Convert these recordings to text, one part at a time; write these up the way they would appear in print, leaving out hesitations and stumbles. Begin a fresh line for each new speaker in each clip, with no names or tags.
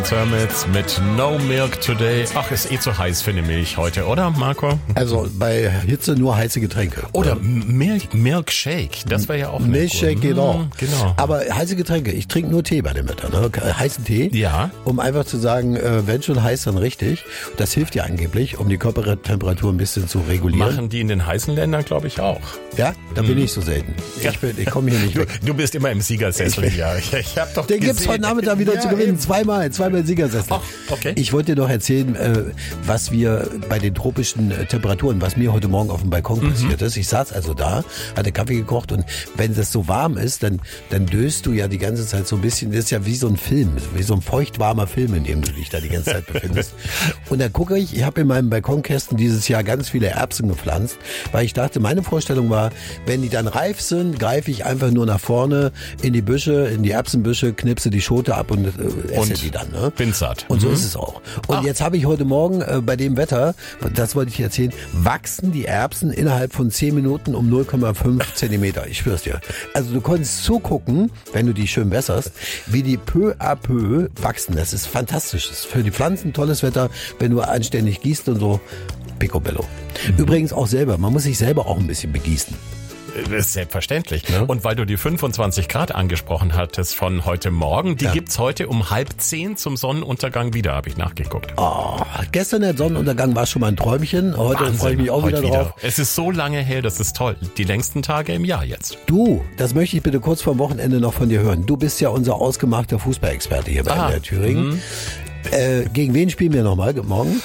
Termits mit No Milk Today. Ach, ist zu heiß für eine Milch heute, oder Marco?
Also bei Hitze nur heiße Getränke.
Oder Milkshake, das wäre ja auch
Milkshake geht auch.
Genau.
Aber heiße Getränke, ich trinke nur Tee bei dem Wetter. Ne? Heißen Tee,
Ja.
um einfach zu sagen, wenn schon heiß, dann richtig. Das hilft ja angeblich, um die Körpertemperatur ein bisschen zu regulieren.
Machen die in den heißen Ländern, glaube ich, auch.
Ja, da bin ich so selten. Ich komme hier nicht weg.
Du bist immer im Siegersessel, ja. Ich hab doch
Den gibt's heute Nachmittag wieder zu gewinnen. Zweimal Siegersessel.
Ach, okay.
Ich wollte dir noch erzählen, was wir bei den tropischen Temperaturen, was mir heute Morgen auf dem Balkon passiert ist. Ich saß also da, hatte Kaffee gekocht und wenn das so warm ist, dann döst du ja die ganze Zeit so ein bisschen, das ist ja wie so ein Film, wie so ein feuchtwarmer Film, in dem du dich da die ganze Zeit befindest. Und dann gucke ich habe in meinem Balkonkästen dieses Jahr ganz viele Erbsen gepflanzt, weil ich dachte, meine Vorstellung war, wenn die dann reif sind, greife ich einfach nur nach vorne in die Büsche, in die Erbsenbüsche, knipse die Schote ab und esse die dann. Ne?
Bin satt.
Und so ist es auch. Und jetzt habe ich heute Morgen bei dem Wetter, das wollte ich dir erzählen, wachsen die Erbsen innerhalb von 10 Minuten um 0,5 Zentimeter. Ich schwör's dir. Also du konntest zugucken, wenn du die schön wässerst, wie die peu à peu wachsen. Das ist fantastisch. Das ist für die Pflanzen tolles Wetter, wenn du anständig gießt und so. Picobello. Übrigens auch selber. Man muss sich selber auch ein bisschen begießen.
Das ist selbstverständlich. Ja. Und weil du die 25 Grad angesprochen hattest von heute Morgen, die gibt's heute um 9:30 zum Sonnenuntergang wieder, habe ich nachgeguckt.
Oh, gestern der Sonnenuntergang war schon mal ein Träumchen. Heute freue ich mich auch wieder drauf.
Es ist so lange her, das ist toll. Die längsten Tage im Jahr jetzt.
Du, das möchte ich bitte kurz vor Wochenende noch von dir hören. Du bist ja unser ausgemachter Fußballexperte hier bei NDR Thüringen. Gegen wen spielen wir nochmal morgen?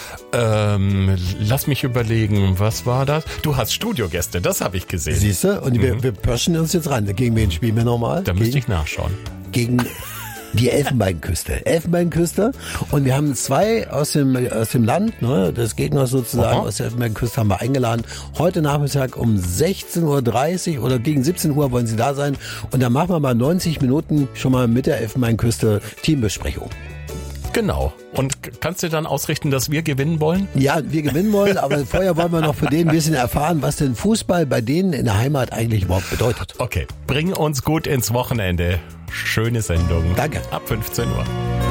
Lass mich überlegen, was war das? Du hast Studiogäste, das habe ich gesehen.
Siehst du? Und wir pirschen uns jetzt ran. Gegen wen spielen wir nochmal?
Da müsste ich nachschauen.
Gegen die Elfenbeinküste. Und wir haben 2 aus dem Land, ne, des Gegners sozusagen, aus der Elfenbeinküste haben wir eingeladen. Heute Nachmittag um 16:30 Uhr oder gegen 17 Uhr wollen sie da sein. Und dann machen wir mal 90 Minuten schon mal mit der Elfenbeinküste Teambesprechung.
Genau. Und kannst du dann ausrichten, dass wir gewinnen wollen?
Ja, wir gewinnen wollen, aber vorher wollen wir noch für den ein bisschen erfahren, was denn Fußball bei denen in der Heimat eigentlich überhaupt bedeutet.
Okay, bring uns gut ins Wochenende. Schöne Sendung.
Danke.
Ab 15 Uhr.